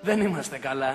Δεν είμαστε καλά.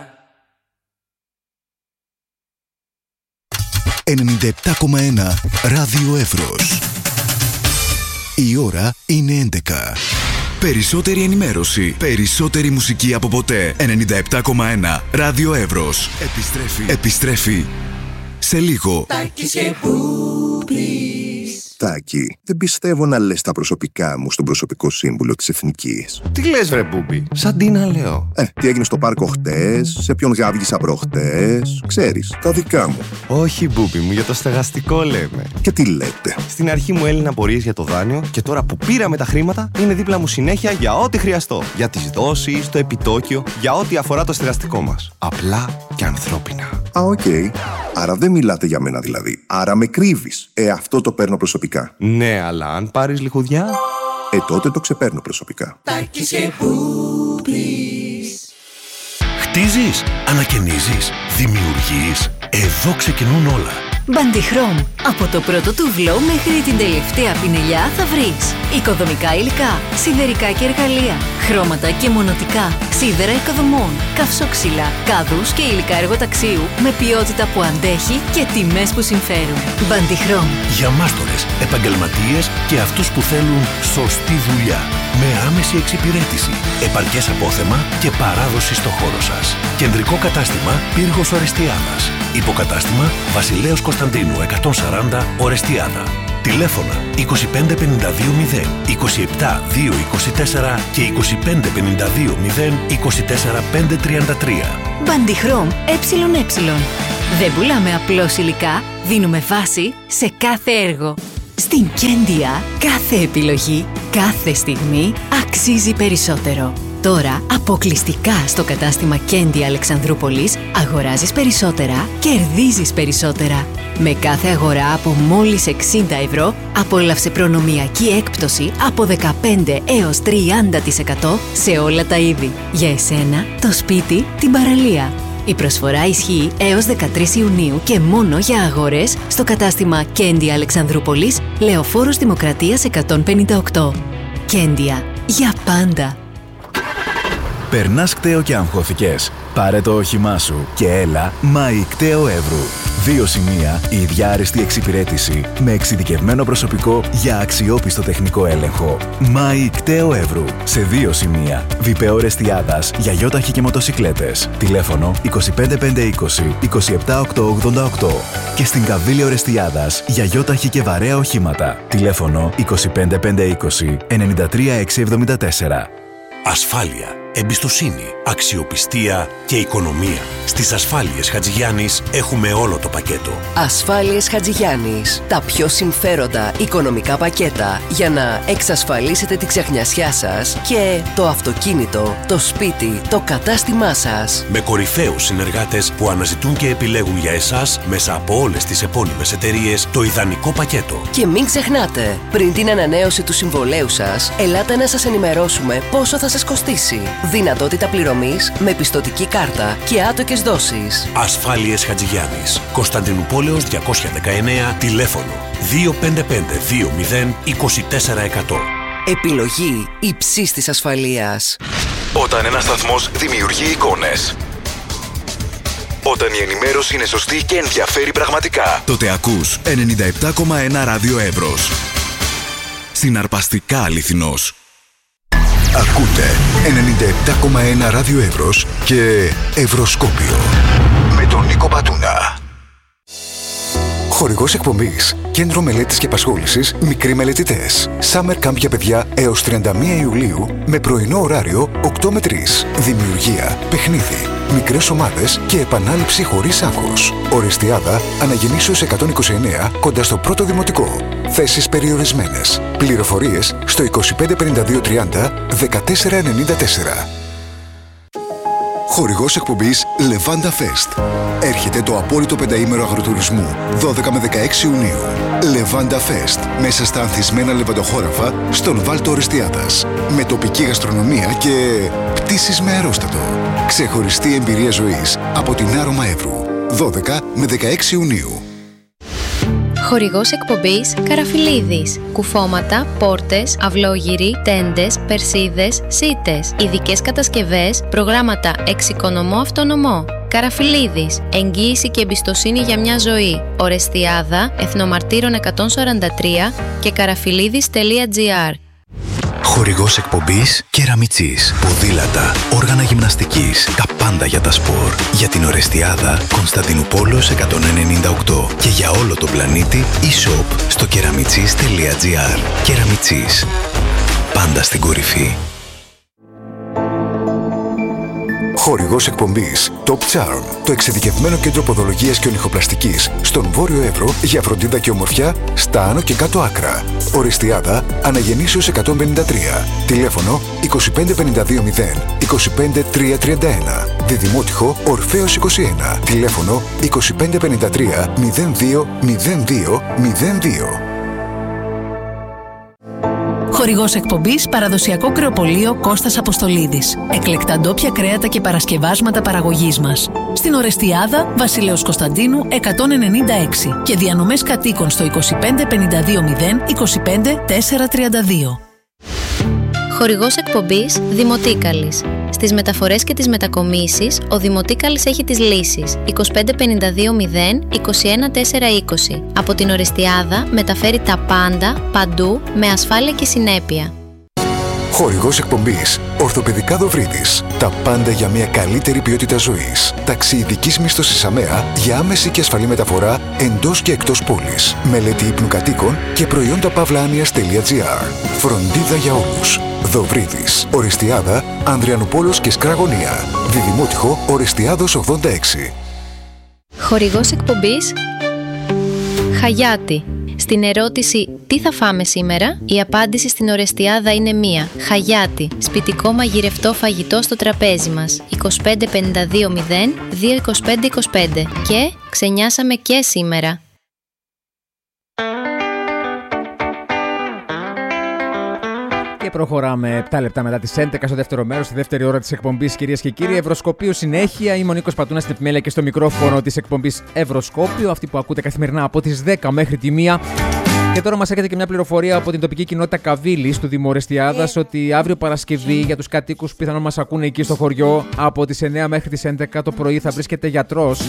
97,1 Ράδιο Εύρος. Η ώρα είναι 11. Περισσότερη ενημέρωση, περισσότερη μουσική από ποτέ. 97,1 Ράδιο Εύρος. Επιστρέφει σε λίγο. Τάκης και Μπούμπης. Τάκη, δεν πιστεύω να λες τα προσωπικά μου στον προσωπικό σύμβουλο της Εθνικής. Τι λες βρε Μπούμπη, σαν τι να λέω. Τι έγινε στο πάρκο χτες, σε ποιον γάβγισα προχτές, ξέρεις, τα δικά μου. Όχι Μπούμπη μου, για το στεγαστικό λέμε. Και τι λέτε. Στην αρχή μου έλυναν απορίες για το δάνειο και τώρα που πήραμε τα χρήματα είναι δίπλα μου συνέχεια για ό,τι χρειαστώ. Για τις δόσεις, το επιτόκιο, για ό,τι αφορά το στεγαστικό μας. Απλά και ανθρώπινα. Οκ. Άρα δεν μιλάτε για μένα δηλαδή. Άρα με κρύβεις. Αυτό το παίρνω προσωπικά. Ναι, αλλά αν πάρεις λιχουδιά... τότε το ξεπαίρνω προσωπικά. Τάκης και Μπούμπης. Χτίζεις, ανακαινίζεις, δημιουργείς. Εδώ ξεκινούν όλα. Μπαντιχρώμ. Από το πρώτο τουβλό μέχρι την τελευταία πινελιά θα βρεις οικοδομικά υλικά, σιδερικά και εργαλεία, χρώματα και μονοτικά, σίδερα οικοδομών, καυσόξυλα, κάδους και υλικά εργοταξίου με ποιότητα που αντέχει και τιμές που συμφέρουν. Μπαντιχρώμ. Για μάστορες, επαγγελματίες και αυτούς που θέλουν σωστή δουλειά. Με άμεση εξυπηρέτηση, επαρκές απόθεμα και παράδοση στο χώρο σας. Κεντρικό κατάστημα Πύργος Ορεστιάδας. Υποκατάστημα Βασιλέως Κωνσταντίνου 140 Ορεστιάδα. Τηλέφωνα 25520, 27224 και 25520, 24533. Μπαντιχρώμ ΕΕ. Δεν πουλάμε απλώς υλικά, δίνουμε βάση σε κάθε έργο. Στην Κέντια, κάθε επιλογή, κάθε στιγμή αξίζει περισσότερο. Τώρα, αποκλειστικά στο κατάστημα Κέντια Αλεξανδρούπολης, αγοράζεις περισσότερα, κερδίζεις περισσότερα. Με κάθε αγορά από μόλις 60 ευρώ, απόλαυσε προνομιακή έκπτωση από 15 έως 30% σε όλα τα είδη. Για εσένα, το σπίτι, την παραλία. Η προσφορά ισχύει έως 13 Ιουνίου και μόνο για αγορές στο κατάστημα Κέντια Αλεξανδρούπολης, Λεωφόρος Δημοκρατίας 158. Κέντια. Για πάντα. Περνάς κταίο και αγχώθηκες? Πάρε το όχημά σου και έλα Μάη Κταίο Εύρου. 2 σημεία, η ίδια άριστη εξυπηρέτηση με εξειδικευμένο προσωπικό για αξιόπιστο τεχνικό έλεγχο. Μάη Κταίο Εύρου. Σε 2 σημεία, Βιπαιό Ορεστιάδας για γιόταχη και μοτοσικλέτες. Τηλέφωνο 25520 27888. Και στην Καβίλη Ορεστιάδας για γιόταχη και βαρέα οχήματα. Τηλέφωνο 25520 93674. Ασφάλεια, εμπιστοσύνη, αξιοπιστία και οικονομία. Στις Ασφάλειες Χατζηγιάννης έχουμε όλο το πακέτο. Ασφάλειες Χατζηγιάννης. Τα πιο συμφέροντα οικονομικά πακέτα για να εξασφαλίσετε τη ξεχνιασιά σας και το αυτοκίνητο, το σπίτι, το κατάστημά σας. Με κορυφαίους συνεργάτες που αναζητούν και επιλέγουν για εσάς μέσα από όλες τις επώνυμες εταιρείες το ιδανικό πακέτο. Και μην ξεχνάτε, πριν την ανανέωση του συμβολέου σας, ελάτε να σας ενημερώσουμε πόσο θα σας κοστίσει. Δυνατότητα πληρωμής με πιστωτική κάρτα και άτοκες δόσεις. Ασφάλειες Χατζηγιάννης. Κωνσταντινούπολεως 219, τηλέφωνο 25520 2400. Επιλογή υψής της ασφαλείας. Όταν ένας σταθμός δημιουργεί εικόνες, όταν η ενημέρωση είναι σωστή και ενδιαφέρει πραγματικά, τότε ακούς 97,1 Ράδιο Εύρος. Συναρπαστικά αληθινός. Ακούτε 97,1 Ράδιο Εύρος και Ευρωσκόπιο με τον Νίκο Πατούνα. Χορηγός εκπομπής. Κέντρο Μελέτης και Απασχόλησης Μικροί Μελετητές. Summer Camp για παιδιά έως 31 Ιουλίου με πρωινό ωράριο 8 με 3. Δημιουργία, παιχνίδι, μικρές ομάδες και επανάληψη χωρίς άγχος. Ορεστιάδα, Αναγεννήσεως 129, κοντά στο πρώτο δημοτικό. Θέσεις περιορισμένες. Πληροφορίες στο 255230 1494. Χορηγός εκπομπής Levanda Fest. Έρχεται το απόλυτο πενταήμερο αγροτουρισμού 12 με 16 Ιουνίου. Levanda Fest. Μέσα στα ανθισμένα λεβαντοχώραφα στον Βάλτο Ορεστιάδας. Με τοπική γαστρονομία και πτήσεις με αερόστατο. Ξεχωριστή εμπειρία ζωής από την Άρωμα Εύρου. 12 με 16 Ιουνίου. Χορηγός εκπομπής Καραφιλίδης. Κουφώματα, πόρτες, αυλόγυροι, τέντες, περσίδες, σίτες. Ειδικές κατασκευές, προγράμματα εξοικονομώ αυτονομώ. Καραφιλίδης. Εγγύηση και εμπιστοσύνη για μια ζωή. Ορεστιάδα, Εθνομαρτύρων 143 και καραφιλίδης.gr. Χορηγός εκπομπής Κεραμιτσής. Ποδήλατα, όργανα γυμναστικής, τα πάντα για τα σπορ. Για την Ορεστιάδα, Κωνσταντινούπολος 198. Και για όλο τον πλανήτη, e-shop στο κεραμιτσής.gr. Κεραμιτσής. Πάντα στην κορυφή. Χορηγός εκπομπής Top Charm, το εξειδικευμένο κέντρο ποδολογίας και ονυχοπλαστικής στον Βόρειο Εύρο για φροντίδα και ομορφιά στα άνω και κάτω άκρα. Ορεστιάδα Αναγεννήσεως 153. Τηλέφωνο 25520 25331. Διδημότυχο Ορφέως 21. Τηλέφωνο 2553 020202. Χορηγός εκπομπής Παραδοσιακό Κρεοπωλείο Κώστας Αποστολίδης. Εκλεκτά ντόπια κρέατα και παρασκευάσματα παραγωγής μας. Στην Ορεστιάδα Βασιλέως Κωνσταντίνου 196 και διανομές κατοίκων στο 25520 25432. Χορηγός εκπομπής Δημοτίκαλης. Στις μεταφορές και τις μετακομίσεις, ο Δημοτίκαλης έχει τις λύσεις 25520 21420. Από την Ορεστιάδα μεταφέρει τα πάντα, παντού, με ασφάλεια και συνέπεια. Χορηγός εκπομπής Ορθοπαιδικά Δοβρίδης. Τα πάντα για μια καλύτερη ποιότητα ζωής. Ταξί ειδικής μίσθωσης ΑΜΕΑ για άμεση και ασφαλή μεταφορά εντός και εκτός πόλης. Μελέτη ύπνου κατοίκων και προϊόντα pavlanias.gr. Φροντίδα για όλους. Δοβρίδης. Ορεστιάδα, Ανδριανουπόλος και Σκραγωνία. Διδημότυχο Ορεστιάδος 86. Χορηγός εκπομπής Χαγιάτη. Στην ερώτηση «Τι θα φάμε σήμερα?», η απάντηση στην Ορεστιάδα είναι μία. Χαγιάτη. Σπιτικό μαγειρευτό φαγητό στο τραπέζι μας. 25520 22525. Και ξενιάσαμε και σήμερα. Και προχωράμε 7 λεπτά μετά τις 11 στο δεύτερο μέρος, στη δεύτερη ώρα της εκπομπής, κυρίες και κύριοι. Ευρωσκόπιο συνέχεια. Είμαι ο Νίκος Πατούνας στην επιμέλεια και στο μικρόφωνο της εκπομπής Ευρωσκόπιο, αυτή που ακούτε καθημερινά από τις 10 μέχρι τη 1. Και τώρα μας έρχεται και μια πληροφορία από την τοπική κοινότητα Καβίλης του Δήμου Ορεστιάδας ότι αύριο Παρασκευή για τους κατοίκους που πιθανόν μας ακούνε εκεί στο χωριό από τις 9 μέχρι τις 11 το πρωί θα βρίσκεται γιατρός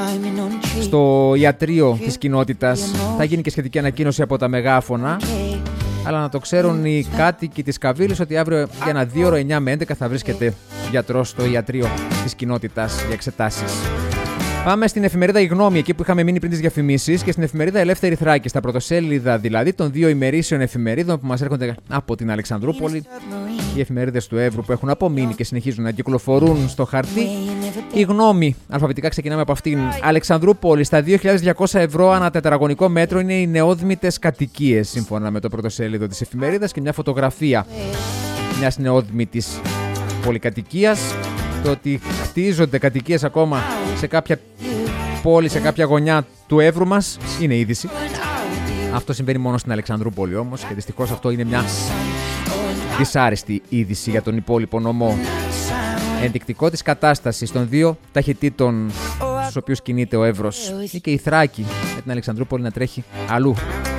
στο ιατρείο της κοινότητας. Θα γίνει και σχετική ανακοίνωση από τα μεγάφωνα. Αλλά να το ξέρουν οι κάτοικοι της Καβίλης ότι αύριο για ένα 2ωρο 9 με 11 θα βρίσκεται γιατρός στο ιατρείο της κοινότητας για εξετάσεις. Πάμε στην εφημερίδα Η Γνώμη, εκεί που είχαμε μείνει πριν τις διαφημίσεις, και στην εφημερίδα Ελεύθερη Θράκη, στα πρωτοσέλιδα δηλαδή των 2 ημερήσεων εφημερίδων που μας έρχονται από την Αλεξανδρούπολη, οι εφημερίδες του Εύρου που έχουν απομείνει και συνεχίζουν να κυκλοφορούν στο χαρτί. Η Γνώμη, αλφαβητικά ξεκινάμε από αυτήν. Αλεξανδρούπολη, στα 2.200 ευρώ ανά τετραγωνικό μέτρο είναι οι νεόδμητες κατοικίες, σύμφωνα με το πρωτοσέλιδο της εφημερίδας, και μια φωτογραφία μιας νεόδμητης πολυκατοικίας. Το ότι χτίζονται κατοικίες ακόμα σε κάποια πόλη, σε κάποια γωνιά του Εύρου μας, είναι είδηση. Αυτό συμβαίνει μόνο στην Αλεξανδρούπολη όμως, και δυστυχώς αυτό είναι μια δυσάρεστη είδηση για τον υπόλοιπο νομό. Ενδεικτικό της κατάστασης των 2 ταχυτήτων στους οποίους κινείται ο Εύρος, ή και η Θράκη, με την Αλεξανδρούπολη να τρέχει αλλού,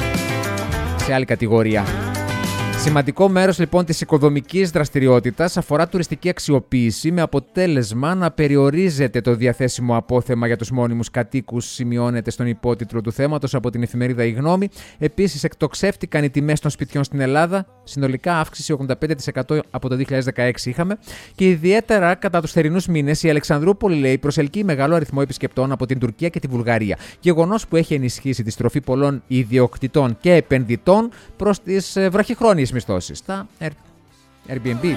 σε άλλη κατηγορία. Σημαντικό μέρος λοιπόν της οικοδομικής δραστηριότητας αφορά τουριστική αξιοποίηση, με αποτέλεσμα να περιορίζεται το διαθέσιμο απόθεμα για τους μόνιμους κατοίκους, σημειώνεται στον υπότιτλο του θέματος από την εφημερίδα Η Γνώμη. Επίσης, εκτοξεύτηκαν οι τιμές των σπιτιών στην Ελλάδα, συνολικά αύξηση 85% από το 2016 είχαμε, και ιδιαίτερα κατά τους θερινούς μήνες η Αλεξανδρούπολη, λέει, προσελκύει μεγάλο αριθμό επισκεπτών από την Τουρκία και τη Βουλγαρία. Γεγονός που έχει ενισχύσει τη στροφή πολλών ιδιοκτητών και επενδυτών προς τις βραχυχρόνιες μισθώσεις, τα Airbnb.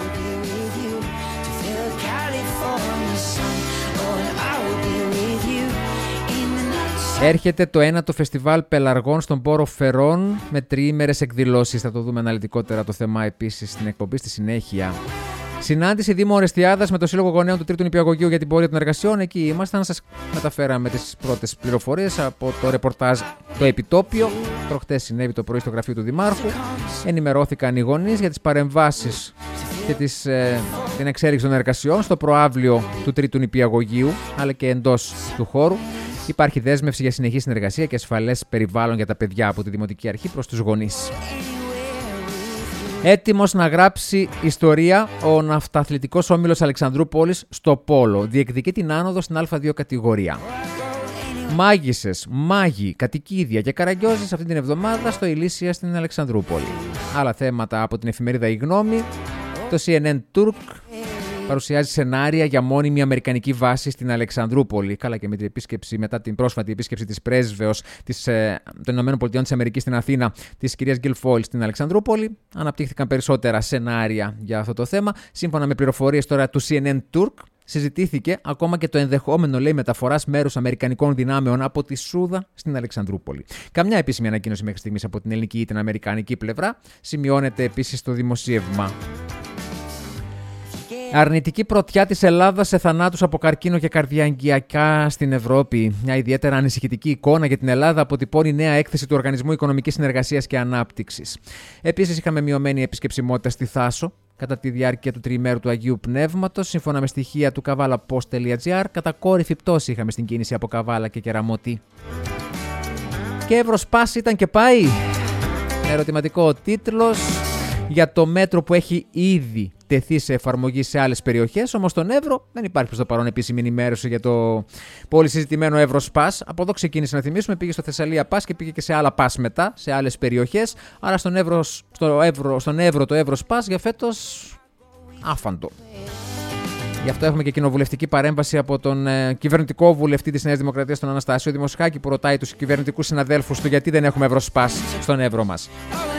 Έρχεται το 1ο φεστιβάλ πελαργών στον πόρο Φερών με 3ημερες εκδηλώσεις. Θα το δούμε αναλυτικότερα το θέμα επίσης στην εκπομπή στη συνέχεια. Συνάντηση Δήμου Ορεστιάδας με το Σύλλογο Γονέων του Τρίτου Νηπιαγωγείου για την πορεία των εργασιών. Εκεί ήμασταν, σας μεταφέραμε τις πρώτες πληροφορίες από το ρεπορτάζ το επιτόπιο. Προχτές συνέβη το πρωί στο γραφείο του Δημάρχου. Ενημερώθηκαν οι γονείς για τις παρεμβάσεις και την εξέλιξη των εργασιών στο προαύλιο του Τρίτου Νηπιαγωγείου, αλλά και εντός του χώρου. Υπάρχει δέσμευση για συνεχή συνεργασία και ασφαλές περιβάλλον για τα παιδιά από τη Δημοτική Αρχή προς τους γονείς. Έτοιμος να γράψει ιστορία ο ναυταθλητικός όμιλος Αλεξανδρούπολης στο Πόλο. Διεκδικεί την άνοδο στην Α2 κατηγορία. Μάγισσες, μάγοι, κατοικίδια και καραγκιόζες αυτή την εβδομάδα στο Ηλίσια στην Αλεξανδρούπολη. Άλλα θέματα από την εφημερίδα Η Γνώμη. Το CNN Turk παρουσιάζει σενάρια για μόνιμη αμερικανική βάση στην Αλεξανδρούπολη. Καλά, και με την επίσκεψη, μετά την πρόσφατη επίσκεψη της πρέσβεως των ΗΠΑ στην Αθήνα, της κυρίας Γκιλφόιλ στην Αλεξανδρούπολη, αναπτύχθηκαν περισσότερα σενάρια για αυτό το θέμα. Σύμφωνα με πληροφορίες τώρα του CNN Turk, συζητήθηκε ακόμα και το ενδεχόμενο, λέει, μεταφοράς μέρους αμερικανικών δυνάμεων από τη Σούδα στην Αλεξανδρούπολη. Καμιά επίσημη ανακοίνωση μέχρι στιγμής από την ελληνική ή την αμερικανική πλευρά. Σημειώνεται επίσης στο δημοσίευμα. Αρνητική πρωτιά της Ελλάδας σε θανάτους από καρκίνο και καρδιαγγειακά στην Ευρώπη. Μια ιδιαίτερα ανησυχητική εικόνα για την Ελλάδα αποτυπώνει η νέα έκθεση του Οργανισμού Οικονομικής Συνεργασίας και Ανάπτυξης. Επίσης, είχαμε μειωμένη επισκεψιμότητα στη Θάσο κατά τη διάρκεια του τριημέρου του Αγίου Πνεύματος. Σύμφωνα με στοιχεία του kavala.post.gr, κατακόρυφη πτώση είχαμε στην κίνηση από Καβάλα και Κεραμώτη. Και Ευρωσπάς ήταν και πάει. Ερωτηματικό ο τίτλος για το μέτρο που έχει ήδη τεθεί σε εφαρμογή σε άλλες περιοχές. Όμως στον Εύρο δεν υπάρχει προς το παρόν επίσημη ενημέρωση για το πολύ συζητημένο Ευρωσπάς. Από εδώ ξεκίνησε, να θυμίσουμε, πήγε στο Θεσσαλία Πας και πήγε και σε άλλα Πας μετά, σε άλλες περιοχές. Άρα στον Εύρο το Ευρωσπάς για φέτος άφαντο. Γι' αυτό έχουμε και κοινοβουλευτική παρέμβαση από τον κυβερνητικό βουλευτή της Νέας Δημοκρατίας, τον Αναστάσιο Δημοσχάκη, που ρωτάει τους κυβερνητικούς συναδέλφους του γιατί δεν έχουμε Ευρωσπάς στον Εύρο μας.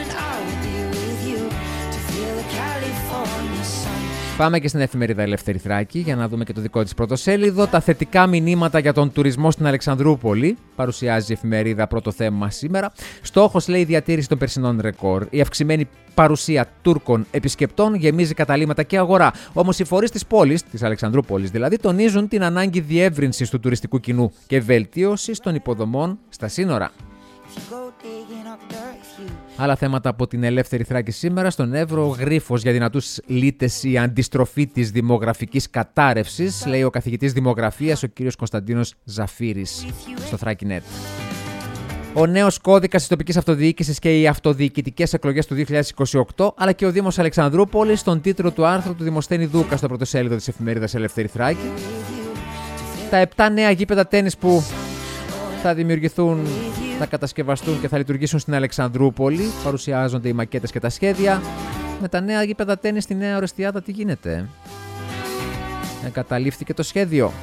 Πάμε και στην εφημερίδα Ελεύθερη Θράκη για να δούμε και το δικό της πρωτοσέλιδο. Τα θετικά μηνύματα για τον τουρισμό στην Αλεξανδρούπολη. Παρουσιάζει η εφημερίδα πρώτο θέμα σήμερα. Στόχος, λέει, η διατήρηση των περσινών ρεκόρ. Η αυξημένη παρουσία Τούρκων επισκεπτών γεμίζει καταλύματα και αγορά. Όμως οι φορείς της πόλης, της Αλεξανδρούπολης δηλαδή, τονίζουν την ανάγκη διεύρυνσης του τουριστικού κοινού και βελτίωσης των υποδομών στα σύνορα. Άλλα θέματα από την Ελεύθερη Θράκη σήμερα. Στον Εύρο, γρίφος για δυνατούς λύτες η αντιστροφή της δημογραφικής κατάρρευσης, λέει ο καθηγητής δημογραφίας, ο κύριος Κωνσταντίνος Ζαφύρης, στο Thrakinet. Ο νέος κώδικας της τοπικής αυτοδιοίκησης και οι αυτοδιοικητικές εκλογές του 2028, αλλά και ο Δήμος Αλεξανδρούπολης, στον τίτλο του άρθρου του Δημοσθένη Δούκα στο πρωτοσέλιδο της εφημερίδας Ελεύθερη Θράκη. Τα 7 νέα γήπεδα τένις που θα δημιουργηθούν, θα κατασκευαστούν και θα λειτουργήσουν στην Αλεξανδρούπολη. Παρουσιάζονται οι μακέτες και τα σχέδια. Με τα νέα γήπεδα τένις στη Νέα Ορεστιάδα τι γίνεται? Εγκαταλείφθηκε το σχέδιο.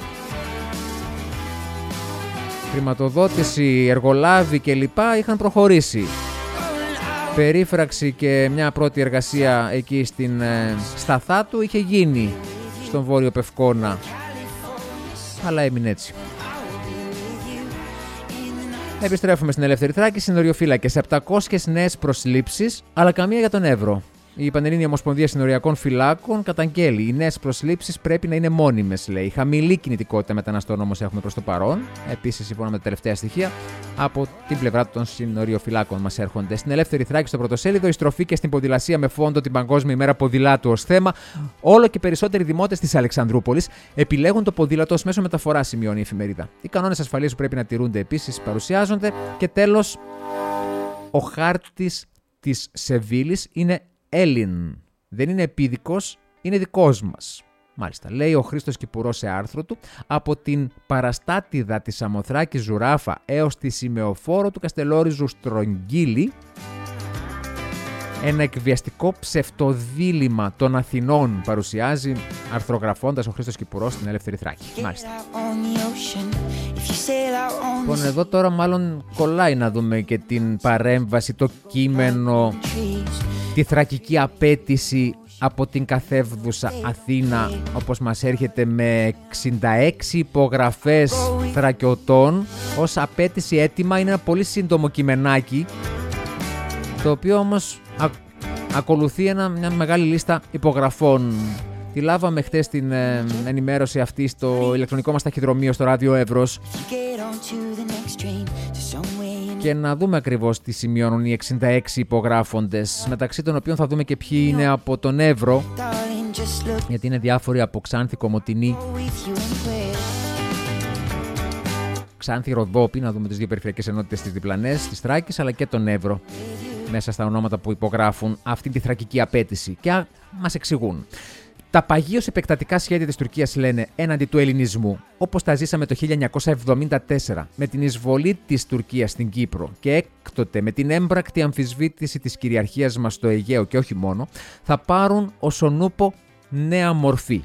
Χρηματοδότηση, εργολάβοι κλπ. Είχαν προχωρήσει. Περίφραξη και μια πρώτη εργασία εκεί στην Σταθάτου είχε γίνει στον Βόρειο Πευκόνα. Αλλά έμεινε έτσι. Επιστρέφουμε στην Ελεύθερη Θράκη. Συνοριοφύλακες, 700 νέες προσλήψεις, αλλά καμία για τον Εύρο. Η Πανελλήνια Ομοσπονδία Συνοριακών Φυλάκων καταγγέλει: οι νέες προσλήψεις πρέπει να είναι μόνιμες, λέει. Χαμηλή κινητικότητα μεταναστών όμως έχουμε προς το παρόν. Επίσης, σύμφωνα με τα τελευταία στοιχεία, από την πλευρά των συνοριοφυλάκων μας έρχονται. Στην Ελεύθερη Θράκη, στο πρωτοσέλιδο, η στροφή και στην ποδηλασία με φόντο την Παγκόσμια ημέρα ποδηλάτου ως θέμα. Όλο και περισσότεροι δημότες της Αλεξανδρούπολης επιλέγουν το ποδήλατο ως μέσο μεταφοράς, σημειώνει η εφημερίδα. Οι κανόνες ασφαλείας που πρέπει να τηρούνται επίσης παρουσιάζονται. Και τέλος, ο χάρτης της Σεβίλης είναι Έλλην. Δεν είναι επίδικος, είναι δικός μας. Μάλιστα, λέει ο Χρήστος Κυπουρός σε άρθρο του, από την Παραστάτιδα της Σαμοθράκης Ζουράφα έως τη Σημεοφόρο του Καστελόριζου Στρογγύλη, ένα εκβιαστικό ψευτοδίλημμα των Αθηνών παρουσιάζει αρθρογραφώντας ο Χρήστος Κυπουρός στην Ελεύθερη Θράκη. Μάλιστα. Λοιπόν, εδώ τώρα μάλλον κολλάει να δούμε και την παρέμβαση, το κείμενο, τη θρακική απέτηση από την καθεύδουσα Αθήνα, όπως μας έρχεται με 66 υπογραφές θρακιωτών ως απέτηση έτοιμα. Είναι ένα πολύ σύντομο κειμενάκι, το οποίο όμως ακολουθεί μια μεγάλη λίστα υπογραφών. Τη λάβαμε χτες την ενημέρωση αυτή στο ηλεκτρονικό μας ταχυδρομείο στο Ράδιο Εύρος. Και να δούμε ακριβώς τι σημειώνουν οι 66 υπογράφοντες, μεταξύ των οποίων θα δούμε και ποιοι είναι από τον Εύρο, γιατί είναι διάφοροι από Ξάνθη, Κομοτηνή Ξάνθη, Ροδόπη, να δούμε τις δύο περιφερειακές ενότητες της διπλανές, της Θράκης, αλλά και τον Εύρο, μέσα στα ονόματα που υπογράφουν αυτή τη θρακική απέτηση. Και μας εξηγούν. Τα παγίως επεκτατικά σχέδια της Τουρκίας, λένε, έναντι του ελληνισμού, όπως τα ζήσαμε το 1974 με την εισβολή της Τουρκίας στην Κύπρο και έκτοτε με την έμπρακτη αμφισβήτηση της κυριαρχίας μας στο Αιγαίο και όχι μόνο, θα πάρουν ως ο νούπο νέα μορφή.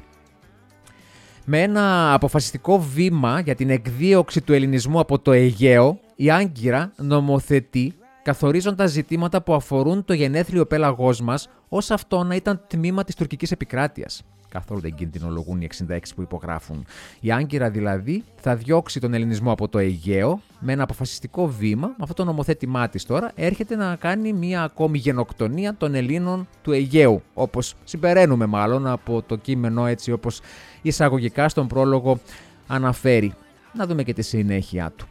Με ένα αποφασιστικό βήμα για την εκδίωξη του ελληνισμού από το Αιγαίο, η Άγκυρα νομοθετεί καθορίζοντας ζητήματα που αφορούν το γενέθλιο πέλαγός μας ως αυτό να ήταν τμήμα της τουρκικής επικράτειας. Καθόλου δεν κινδυνολογούν οι 66 που υπογράφουν. Η Άγκυρα δηλαδή θα διώξει τον ελληνισμό από το Αιγαίο με ένα αποφασιστικό βήμα. Με αυτό το νομοθέτημά της τώρα έρχεται να κάνει μια ακόμη γενοκτονία των Ελλήνων του Αιγαίου. Όπως συμπεραίνουμε μάλλον από το κείμενο, έτσι όπως εισαγωγικά στον πρόλογο αναφέρει. Να δούμε και τη συνέχεια του.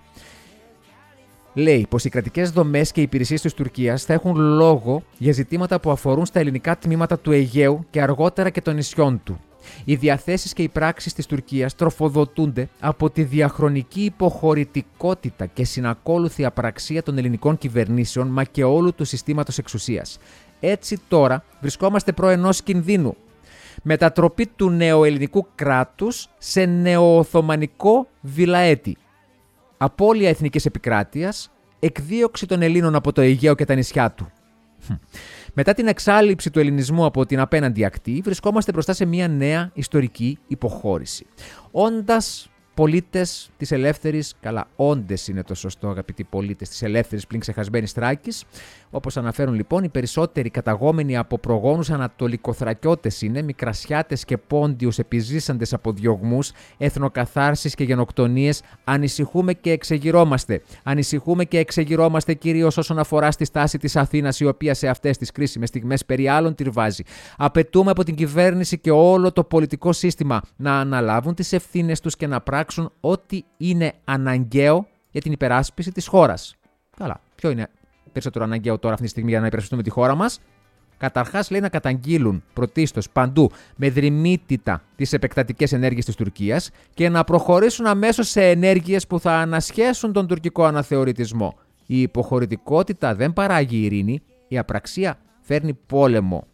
Λέει πως οι κρατικές δομές και οι υπηρεσίες της Τουρκίας θα έχουν λόγο για ζητήματα που αφορούν στα ελληνικά τμήματα του Αιγαίου και αργότερα και των νησιών του. Οι διαθέσεις και οι πράξεις της Τουρκίας τροφοδοτούνται από τη διαχρονική υποχωρητικότητα και συνακόλουθη απραξία των ελληνικών κυβερνήσεων μα και όλου του συστήματος εξουσίας. Έτσι τώρα βρισκόμαστε προ ενός κινδύνου. Μετατροπή του νεοελληνικού κράτους σε νεοοθωμανικό βιλαέτη. Απώλεια εθνικής επικράτειας, εκδίωξη των Ελλήνων από το Αιγαίο και τα νησιά του. Μετά την εξάλειψη του ελληνισμού από την απέναντι ακτή, βρισκόμαστε μπροστά σε μια νέα ιστορική υποχώρηση. Όντας πολίτες της ελεύθερης, καλά, όντες είναι το σωστό, αγαπητοί πολίτες της ελεύθερης πλην ξεχασμένης Θράκης, όπως αναφέρουν λοιπόν, οι περισσότεροι καταγόμενοι από προγόνους ανατολικοθρακιώτες είναι, μικρασιάτες και πόντιους επιζήσαντες από διωγμούς, εθνοκαθάρσεις και γενοκτονίες. Ανησυχούμε και εξεγυρώμαστε. Ανησυχούμε και εξεγυρώμαστε κυρίως όσον αφορά στη στάση της Αθήνας, η οποία σε αυτές τις κρίσιμες στιγμές περί άλλων τυρβάζει. Απαιτούμε από την κυβέρνηση και όλο το πολιτικό σύστημα να αναλάβουν τις ευθύνες τους και να πράξουν ό,τι είναι αναγκαίο για την υπεράσπιση της χώρας. Καλά, ποιο είναι περισσότερο αναγκαίο τώρα αυτή τη στιγμή για να υπερασπιστούμε τη χώρα μας? Καταρχάς, λέει, να καταγγείλουν πρωτίστως παντού με δρυμύτητα τις επεκτατικές ενέργειες της Τουρκίας και να προχωρήσουν αμέσως σε ενέργειες που θα ανασχέσουν τον τουρκικό αναθεωρητισμό. Η υποχωρητικότητα δεν παράγει ειρήνη, η απραξία φέρνει πόλεμο.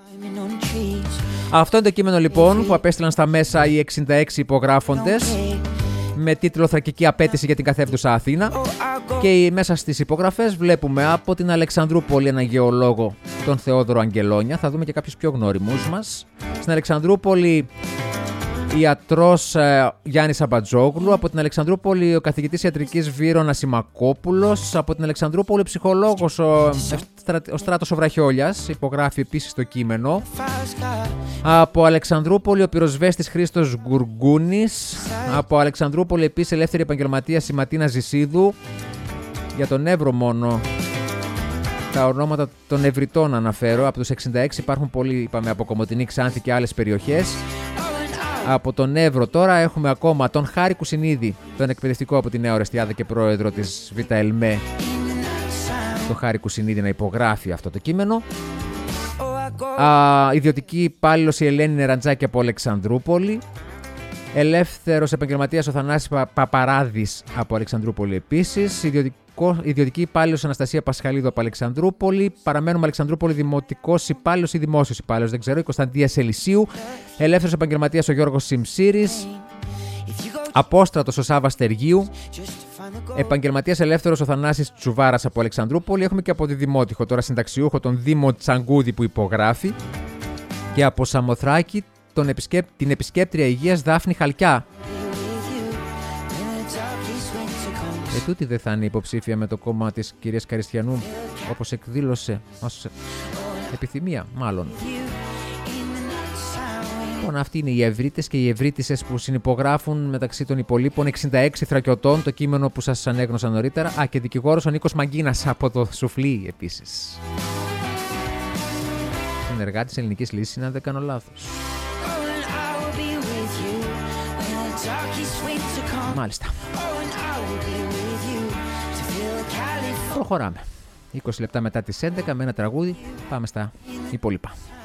Αυτό είναι το κείμενο λοιπόν που απέστειλαν στα μέσα οι 66 υπογράφοντες με τίτλο «Θρακική απέτηση για την καθεύδουσα Αθήνα». Και μέσα στις υπογραφές βλέπουμε από την Αλεξανδρούπολη έναν γεωλόγο, τον Θεόδωρο Αγγελόνια. Θα δούμε και κάποιους πιο γνώριμους μας. Στην Αλεξανδρούπολη ιατρός Γιάννης Αμπατζόγλου. Από την Αλεξανδρούπολη ο καθηγητής ιατρικής Βύρωνας Σιμακόπουλος. Από την Αλεξανδρούπολη ψυχολόγος ο Στράτος ο Βραχιόλιας. Υπογράφει επίσης το κείμενο. Από Αλεξανδρούπολη ο πυροσβέστης Χρήστος Γκουργκούνης. Από Αλεξανδρούπολη επίσης ελεύθερη επαγγελματίας η Ματίνα Ζησίδου. Για τον Εύρο μόνο τα ονόματα των ευρυτών αναφέρω. Από τους 66 υπάρχουν πολλοί, είπαμε, από Κομοτηνή, Ξάνθη και άλλες περιοχές. Από τον Εύρο τώρα έχουμε ακόμα τον Χάρη Κουσινίδη, τον εκπαιδευτικό από τη Νέα Ορεστιάδα και πρόεδρο της ΒΕΛΜΕ. Το Χάρη Κουσινίδη να υπογράφει αυτό το κείμενο. Ιδιωτική υπάλληλος η Ελένη Νεραντζάκη από Αλεξανδρούπολη. Ελεύθερος επαγγελματίας ο Θανάσης Παπαράδης από Αλεξανδρούπολη επίσης. Ιδιωτική υπάλληλος Αναστασία Πασχαλίδου από Αλεξανδρούπολη. Παραμένουμε Αλεξανδρούπολη, δημοτικός υπάλληλος ή δημόσιος υπάλληλος, δεν ξέρω, η Κωνσταντία Σελισίου. Ελεύθερος επαγγελματίας ο Γιώργος Σιμσίρης. Απόστρατος ο Σάββας Τεργίου. Επαγγελματίας ελεύθερος ο Θανάσης Τσουβάρας από Αλεξανδρούπολη. Έχουμε και από τη Δημότυχο τώρα συνταξιούχο τον Δήμο Τσαγκούδη που υπογράφει. Και από Σαμοθράκη την επισκέπτρια υγείας Δάφνη Χαλκιά. Τούτη δεν θα είναι υποψήφια με το κόμμα της κυρίας Καριστιανού, όπως εκδήλωσε ως επιθυμία, μάλλον. Λοιπόν, αυτοί είναι οι ευρύτες και οι ευρύτισσες που συνυπογράφουν μεταξύ των υπολείπων 66 θρακιωτών το κείμενο που σας ανέγνωσα νωρίτερα. Και δικηγόρος ο Νίκος Μαγκίνας από το Σουφλί επίσης. Συνεργάτης Ελληνικής Λύσης, αν δεν κάνω λάθος. Μάλιστα. Προχωράμε. 20 λεπτά μετά τις 11 με ένα τραγούδι. Πάμε στα υπόλοιπα.